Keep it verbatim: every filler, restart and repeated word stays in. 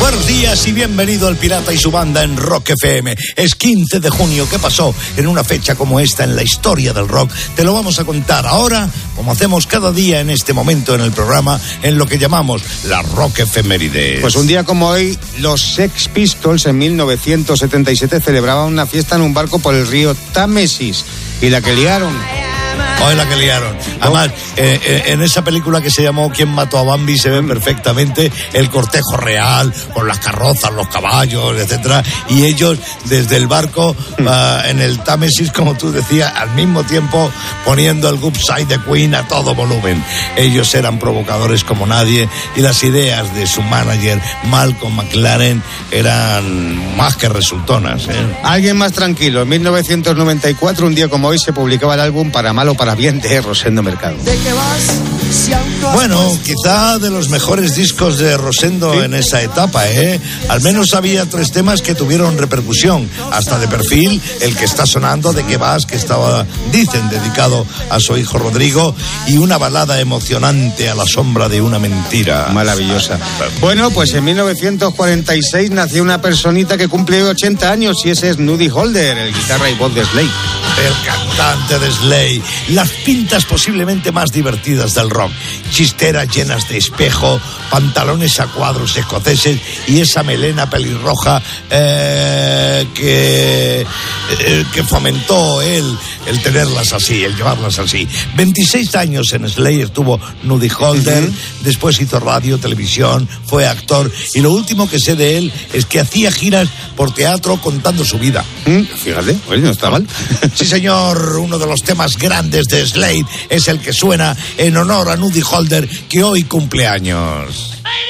Buenos días y bienvenido al Pirata y su banda en Rock F M. Es quince de junio. ¿Qué pasó en una fecha como esta en la historia del rock? Te lo vamos a contar ahora, como hacemos cada día en este momento en el programa, en lo que llamamos la Rock Efemérides. Pues un día como hoy, los Sex Pistols en mil novecientos setenta y siete celebraban una fiesta en un barco por el río Támesis. Y la que liaron... Hoy la que liaron. Además, eh, eh, en esa película que se llamó ¿Quién mató a Bambi? Se ve perfectamente el cortejo real, con las carrozas, los caballos, etcétera, y ellos desde el barco uh, en el Támesis, como tú decías, al mismo tiempo poniendo el Good Side de Queen a todo volumen. Ellos eran provocadores como nadie y las ideas de su manager Malcolm McLaren eran más que resultonas, ¿eh? Alguien más tranquilo. En mil novecientos noventa y cuatro, un día como hoy, se publicaba el álbum Para Mal o Para Bien de Rosendo Mercado. Bueno, quizá de los mejores discos de Rosendo, ¿sí?, en esa etapa, ¿eh? Al menos había tres temas que tuvieron repercusión. Hasta De Perfil, el que está sonando, De qué vas, que estaba, dicen, dedicado a su hijo Rodrigo, y una balada emocionante, A la sombra de una mentira. Maravillosa. Bueno, pues en mil novecientos cuarenta y seis nació una personita que cumple ochenta años, y ese es Nudie Holder, el guitarra y voz de Slade. El cantante de Slade. Las pintas posiblemente más divertidas del rock. Chisteras llenas de espejo, pantalones a cuadros escoceses y esa melena pelirroja eh, que, eh, que fomentó él el tenerlas así, el llevarlas así. veintiséis años en Slayer tuvo Nudie Holder, uh-huh. Después hizo radio, televisión, fue actor, y lo último que sé de él es que hacía giras por teatro contando su vida. ¿Mm? Fíjate, oye, no está mal. Sí, señor, uno de los temas grandes de Slade es el que suena en honor a Nudie Holder, que hoy cumple años.